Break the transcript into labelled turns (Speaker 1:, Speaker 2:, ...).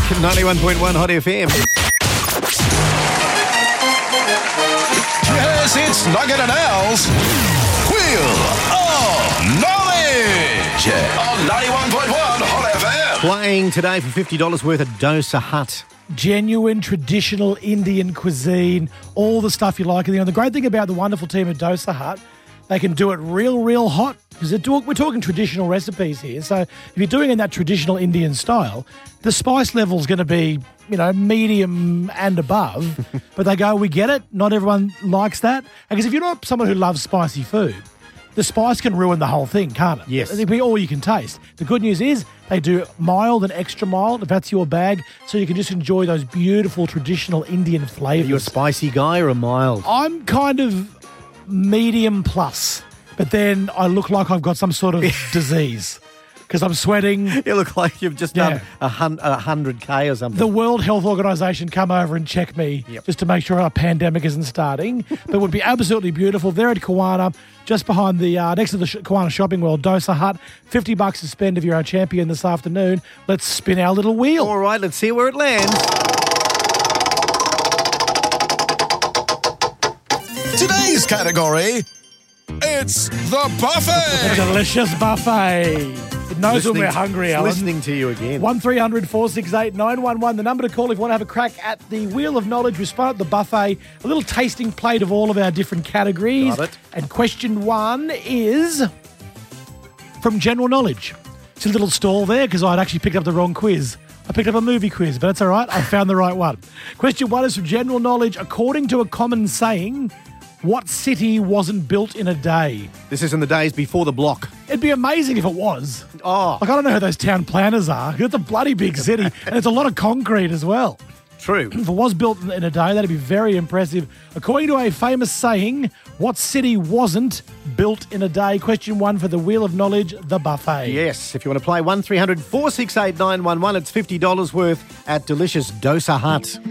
Speaker 1: 91.1 Hot FM.
Speaker 2: Yes, it's Nugget and Al's Wheel of Knowledge on 91.1 Hot FM.
Speaker 1: Playing today for $50 worth of Dosa Hut.
Speaker 3: Genuine traditional Indian cuisine, all the stuff you like. And the great thing about the wonderful team at Dosa Hut, they can do it real hot because we're talking traditional recipes here. So if you're doing it in that traditional Indian style, the spice level's going to be, medium and above. But they go, we get it. Not everyone likes that. Because if you're not someone who loves spicy food, the spice can ruin the whole thing, can't it?
Speaker 1: Yes.
Speaker 3: It'll be all you can taste. The good news is they do mild and extra mild, if that's your bag, so you can just enjoy those beautiful traditional Indian flavours.
Speaker 1: Are you a spicy guy or a mild?
Speaker 3: I'm kind of medium plus, but then I look like I've got some sort of disease because I'm sweating.
Speaker 1: You look like you've just done 100K or something.
Speaker 3: The World Health Organization come over and check me just to make sure our pandemic isn't starting. But it would be absolutely beautiful. They're at Kawana, just behind the next to the Kawana Shopping World, Dosa Hut. $50 to spend if you're our champion this afternoon. Let's spin our little wheel.
Speaker 1: All right, let's see where it lands.
Speaker 2: Today's category, it's the buffet.
Speaker 3: Delicious buffet. It knows when we're hungry, Alan.
Speaker 1: Listening to you again.
Speaker 3: 1300 468 911, the number to call if you want to have a crack at the Wheel of Knowledge. We spun up the buffet, a little tasting plate of all of our different categories.
Speaker 1: Got it.
Speaker 3: And question one is from General Knowledge. It's a little stall there because I'd actually picked up the wrong quiz. I picked up a movie quiz, but that's all right. I found the right one. Question one is from General Knowledge. According to a common saying, what city wasn't built in a day?
Speaker 1: This is in the days before the block.
Speaker 3: It'd be amazing if it was.
Speaker 1: Oh,
Speaker 3: Like, I don't know who those town planners are. It's a bloody big city, and it's a lot of concrete as well.
Speaker 1: true.
Speaker 3: If it was built in a day, that'd be very impressive. According to a famous saying, what city wasn't built in a day? Question one for the Wheel of Knowledge, the buffet.
Speaker 1: Yes, if you want to play 1300 468 911, it's $50 worth at delicious Dosa Hut.